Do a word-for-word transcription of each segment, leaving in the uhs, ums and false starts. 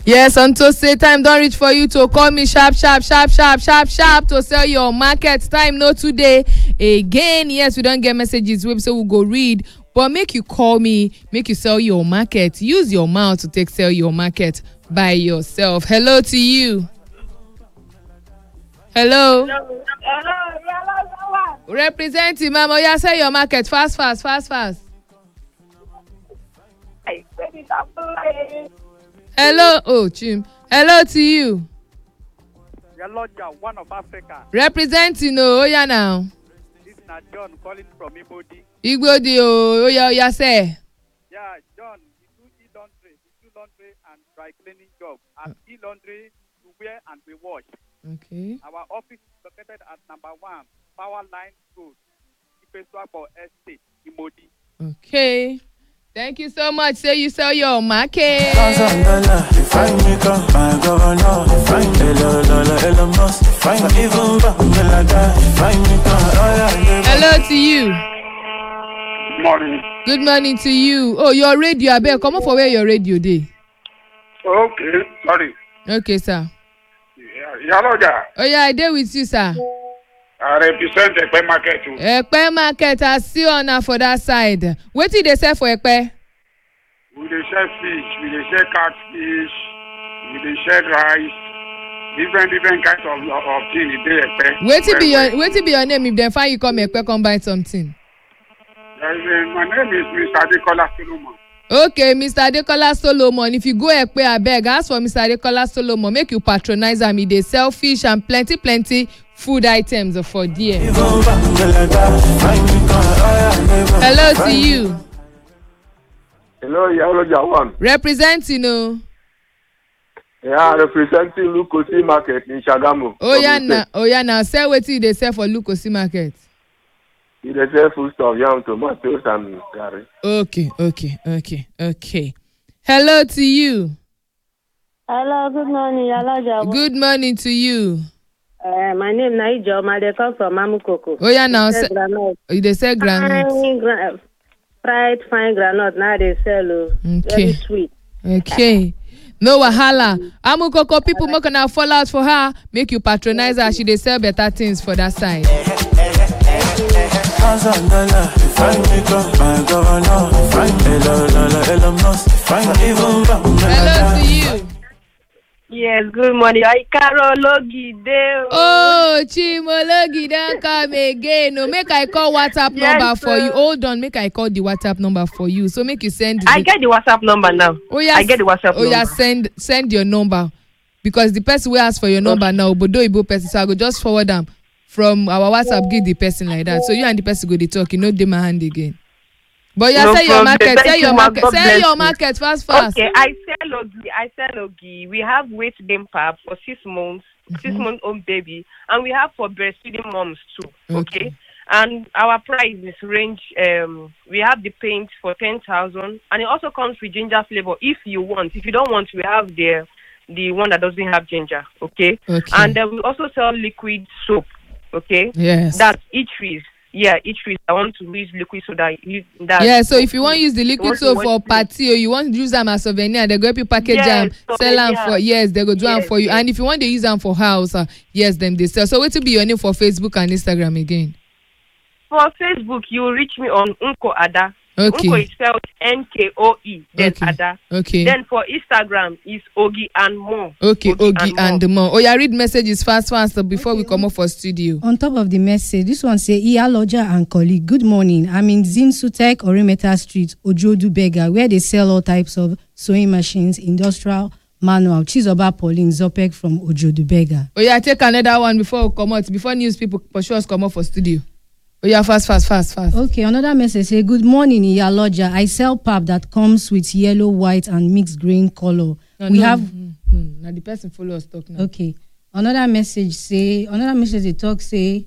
Yes, until say time don't reach for you to call me sharp, sharp, sharp, sharp, sharp, sharp to sell your market. Time no today. Again, yes, we don't get messages, so we'll go read. But make you call me, make you sell your market. Use your mouth to take sell your market by yourself. Hello to you. Hello. Hello. Hello. Representing Mama, yeah, sell your market fast, fast, fast, fast. I said it up. Hello, oh Chim. Hello to you. Yaloja, one of Africa. Representing oh yeah now. This is not John calling from Ibodi. Igbodi oh yeah yeah say. Yeah, John, we do e-laundry, we do laundry and dry cleaning job. And e-laundry, we wear and we wash. Okay. Our office is located at number one, Power Line Road, Ipeswako Estate, Imodi. Okay. Thank you so much. Say you sell your market. Hello to you. Good morning. Good morning to you. Oh, your radio. I better come up for where your radio day. Okay, sorry. Okay, sir. Yeah, Yaloja. Oh yeah, I did with you, sir. I represent Ekpe market too. Ekpe market, I see on for that side. What did they sell for Ekpe? We dey sell fish, we dey sell catfish, we dey sell rice, different different kinds of of things in dey Ekpe. What be your what be your name if they find you come Ekpe come buy something? Uh, my name is Mister Adekola Solomon. Okay, Mister Adekola Solomon. If you go Ekpe, I beg, ask for Mister Adekola Solomon. Make you patronize am. They sell fish and plenty, plenty food items for there. Hello to you. Hello, Yaloja one. Representing, you know. Yeah, representing Lukosi Market in Shagamu. Oh yeah, now, oh yeah, now sell what they sell for Lukosi Market. They sell food stuff, yam, tomatoes, and curry. Okay, okay, okay, okay. Hello to you. Hello, good morning, Yaloja. Good morning to you. Uh, my name is Naijoma. They come from Mamukoko. Oh yeah, now they sell they sell granite. Fried fine granite. Now they sell oh, okay. Very sweet. Okay. No wahala. Amukoko people make gonna fall out for her. Make you patronize her. She they sell better things for that side. Hello to you. Yes, good morning. I Carol Logi there. Oh, Chimologi don't come again. No, make I call WhatsApp yes, number sir. for you. Hold on, make I call the WhatsApp number for you. So make you send. I get the WhatsApp number now. Oh yeah, I get the WhatsApp oh, number. Oh yeah, send send your number because the person will ask for your number okay. now. But do Ibo person, so I go just forward them from our WhatsApp. Give the person like that. So you and the person go to talk. You know, they my hand again. But yeah, no sell your market, sell your market, sell your market fast, fast. Okay, I sell Ogi, I sell Ogi. We have weight gain pap for six months, mm-hmm. six month old baby, and we have for breastfeeding moms too. Okay, okay? And our prices range. Um, we have the paint for ten thousand, and it also comes with ginger flavor if you want. If you don't want, we have the the one that doesn't have ginger. Okay, okay. And then we also sell liquid soap. Okay, yes, that's each piece. Yeah, each week I want to use liquid so that you that yeah. So if you want to use the liquid soap for party or you want to use them as souvenir, they go help you package yes, them, so sell them yeah. for yes, they go do them yes, for you. Yes. And if you want to use them for house, uh, yes, them they sell. So what will be your name for Facebook and Instagram again? For Facebook, you reach me on Unko Ada. Okay. Unko is spelled N K O E. Then okay. Ada. Okay. Then for Instagram is Ogi and Mo. Okay, Ogi, Ogi and, and Mo. Oh yeah, read messages fast, fast before okay. we come up for studio. On top of the message, this one say Iyaloja and colleague. Good morning. I'm in Zinsutek Orimeta Street, Ojodu Bega, where they sell all types of sewing machines, industrial manual. Chizoba Pauline Zopek from Ojodu Bega. Oh yeah, take another one before we come out. Before news people pursue us come up for studio. Oh yeah, fast, fast, fast, fast. Okay, another message say, good morning, Iyaloja. I sell pap that comes with yellow, white, and mixed grain color. No, we no, have. No, no, now the person follow us talk now. Okay, another message say, another message they talk say,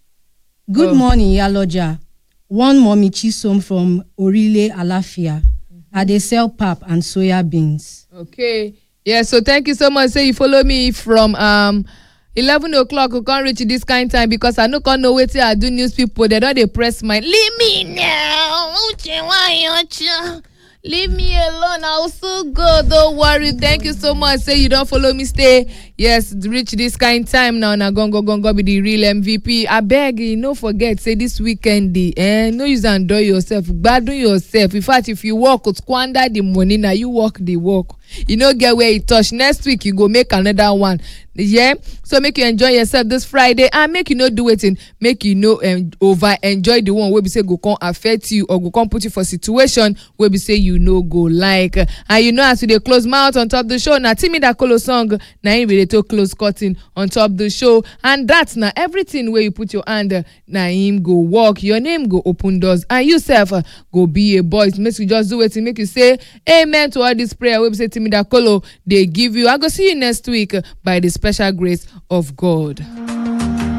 good oh. morning, Iyaloja. One mommy chisom from Orile Alafia. Mm-hmm. I they sell pap and soya beans. Okay, yeah. So thank you so much. Say you follow me from um. eleven o'clock we can't reach this kind of time because I no can't know wait till I do news people. They don't they press my leave me now. Leave me alone. I'll still go. Don't worry. Thank you so much. Say you don't follow me. Stay. Yes, reach this kind time now. Now gongo gongo be the real M V P. I beg you, no forget. Say this weekend, eh? No use and enjoy yourself. Gbadun yourself. In fact, if you work, squander the money. Now you work the work. You know, get where you touch. Next week you go make another one. Yeah. So make you enjoy yourself this Friday and make you not do it in. Make you know um, over enjoy the one where we say go come affect you or go come put you for situation where we say you know go like. And you know as we dey close mouth on top the show. Now Timmy Dakolo song. Now him be to close cutting on top the show. And that's now everything where you put your hand. Now him go walk. Your name go open doors. And you self uh, go be a boy. Make you just do it and make you say amen to all this prayer. Where we say Timmy Dakolo they give you. I go see you next week by the special grace of God.